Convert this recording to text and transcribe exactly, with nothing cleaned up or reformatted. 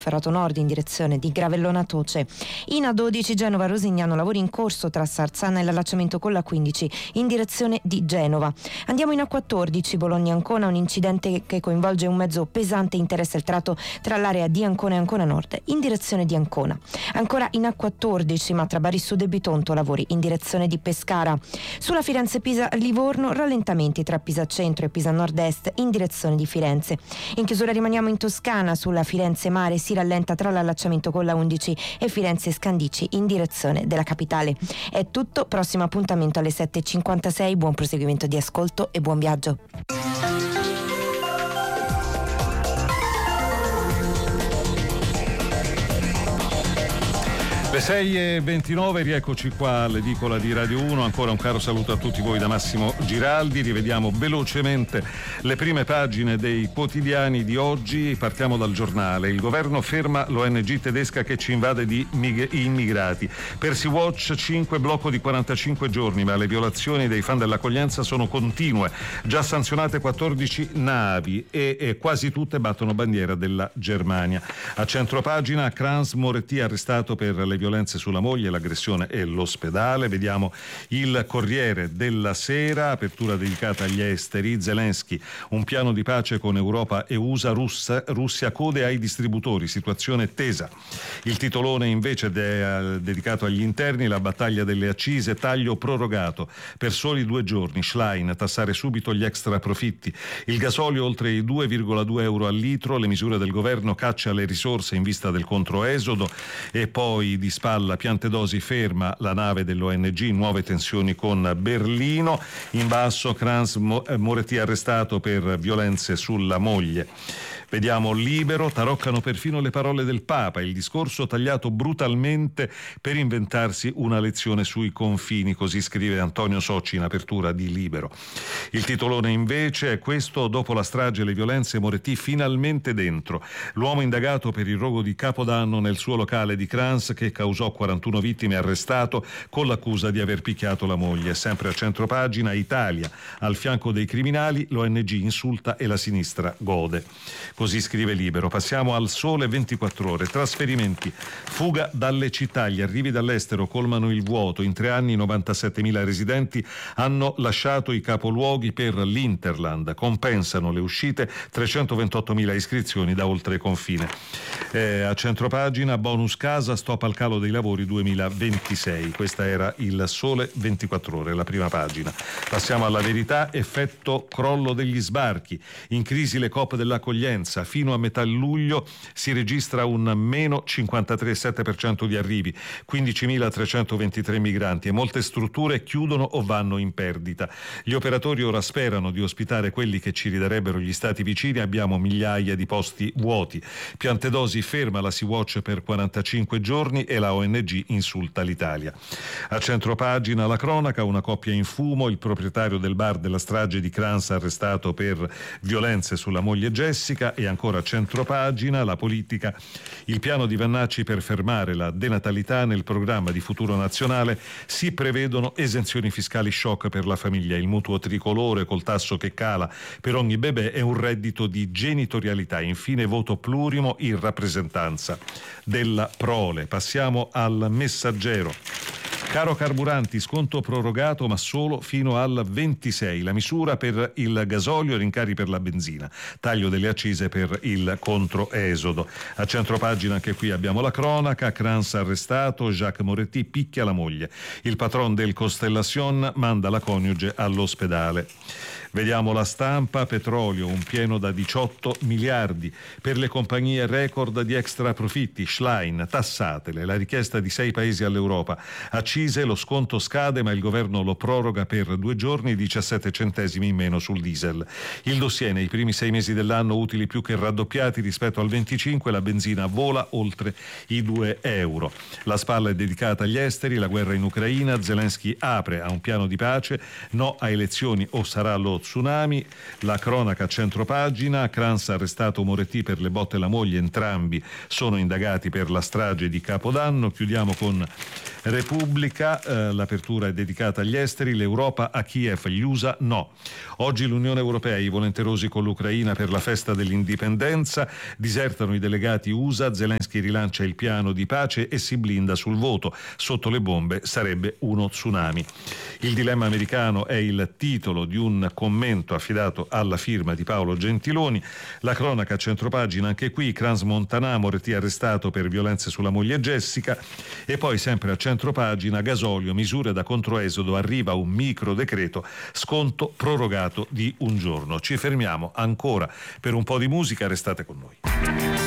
Ferrato Nord in direzione di Gravellona Toce. In A dodici Genova Rosignano, lavori in corso tra Sarzana e l'allacciamento con la quindici in direzione di Genova. Andiamo in A quattordici Bologna Ancona, un incidente che coinvolge un mezzo pesante interessa il tratto tra l'area di Ancona e Ancona Nord in direzione di Ancona. Ancora in A quattordici Matra Bari Sud e Bitonto, lavori in direzione di Pescara. Sulla Firenze-Pisa Livorno, rallentamenti tra Pisa Centro e Pisa Nord-Est in direzione di Firenze. In chiusura rimaniamo in Toscana, sulla Firenze Mare si rallenta tra l'allacciamento con la undici e Firenze Scandici in direzione della capitale. È tutto, prossimo appuntamento alle sette e cinquantasei, buon proseguimento di ascolto e buon viaggio. Le sei e ventinove, rieccoci qua all'edicola di Radio uno, ancora un caro saluto a tutti voi da Massimo Giraldi. Rivediamo velocemente le prime pagine dei quotidiani di oggi. Partiamo dal Giornale. Il governo ferma l'O N G tedesca che ci invade di immigrati. Per Sea Watch cinque, blocco di quarantacinque giorni, ma le violazioni dei fan dell'accoglienza sono continue. Già sanzionate quattordici navi e, e quasi tutte battono bandiera della Germania. A centropagina, Kranz Moretti arrestato per le violenze sulla moglie, l'aggressione e l'ospedale. Vediamo il Corriere della Sera, apertura dedicata agli esteri. Zelensky, un piano di pace con Europa e U S A, Russia, Russia code ai distributori, situazione tesa. Il titolone invece de, dedicato agli interni, la battaglia delle accise, taglio prorogato per soli due giorni. Schlein, tassare subito gli extra profitti. Il gasolio oltre i due virgola due euro al litro, le misure del governo, caccia alle risorse in vista del controesodo. E poi di spalla Piantedosi ferma la nave dell'O N G, nuove tensioni con Berlino. In basso Kranz Moretti arrestato per violenze sulla moglie. Vediamo Libero, taroccano perfino le parole del Papa, il discorso tagliato brutalmente per inventarsi una lezione sui confini, così scrive Antonio Socci in apertura di Libero. Il titolone invece è questo: dopo la strage e le violenze, Moretti finalmente dentro. L'uomo indagato per il rogo di Capodanno nel suo locale di Kranz che causò quarantuno vittime, arrestato con l'accusa di aver picchiato la moglie. Sempre a centropagina, Italia, al fianco dei criminali, l'O N G insulta e la sinistra gode. Così scrive Libero. Passiamo al Sole ventiquattro Ore. Trasferimenti. Fuga dalle città. Gli arrivi dall'estero colmano il vuoto. In tre anni novantasettemila residenti hanno lasciato i capoluoghi per l'Interland. Compensano le uscite trecentoventottomila iscrizioni da oltre confine. Eh, a centropagina, bonus casa, stop al calo dei lavori duemilaventisei. Questa era il Sole ventiquattro Ore, la prima pagina. Passiamo alla Verità. Effetto crollo degli sbarchi. In crisi le coop dell'accoglienza. Fino a metà luglio si registra un meno cinquantatré virgola sette per cento di arrivi, quindicimilatrecentoventitré migranti, e molte strutture chiudono o vanno in perdita. Gli operatori ora sperano di ospitare quelli che ci ridarebbero gli stati vicini. Abbiamo migliaia di posti vuoti. Piantedosi ferma la Sea Watch per quarantacinque giorni e la O N G insulta l'Italia. A centropagina la cronaca, una coppia in fumo, il proprietario del bar della strage di Kranz arrestato per violenze sulla moglie Jessica. E ancora a centropagina la politica, il piano di Vannacci per fermare la denatalità. Nel programma di Futuro Nazionale si prevedono esenzioni fiscali shock per la famiglia, il mutuo tricolore col tasso che cala per ogni bebè e un reddito di genitorialità. Infine voto plurimo in rappresentanza della prole. Passiamo al Messaggero. Caro carburanti, sconto prorogato ma solo fino al ventisei. La misura per il gasolio e rincari per la benzina. Taglio delle accise per il controesodo. A centropagina anche qui abbiamo la cronaca. Kranz arrestato, Jacques Moretti picchia la moglie. Il patron del Constellation manda la coniuge all'ospedale. Vediamo La Stampa. Petrolio, un pieno da diciotto miliardi. Per le compagnie record di extra profitti. Schlein, tassatele. La richiesta di sei paesi all'Europa. Accise, lo sconto scade ma il governo lo proroga per due giorni, diciassette centesimi in meno sul diesel. Il dossier: nei primi sei mesi dell'anno utili più che raddoppiati rispetto al venticinque, la benzina vola oltre i due euro. La spalla è dedicata agli esteri, la guerra in Ucraina, Zelensky apre a un piano di pace, no a elezioni o sarà lo tsunami. La cronaca a centropagina, Kranz arrestato Moretti per le botte e la moglie, entrambi sono indagati per la strage di Capodanno. Chiudiamo con Repubblica, eh, l'apertura è dedicata agli esteri, l'Europa a Kiev, gli U S A no. Oggi l'Unione Europea, i volenterosi con l'Ucraina per la festa dell'indipendenza, disertano i delegati U S A, Zelensky rilancia il piano di pace e si blinda sul voto, sotto le bombe sarebbe uno tsunami. Il dilemma americano è il titolo di un commento affidato alla firma di Paolo Gentiloni. La cronaca a centropagina, anche qui, Kranz Montanà, Moretti arrestato per violenze sulla moglie Jessica, e poi sempre a centropagina, gasolio, misure da controesodo, arriva un micro decreto, sconto prorogato di un giorno. Ci fermiamo ancora per un po' di musica, restate con noi.